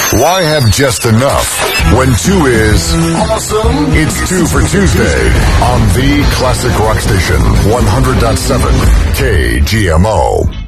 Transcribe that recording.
Why have just enough when two is awesome? It's Two for Tuesday on the Classic Rock Station, 100.7 KGMO.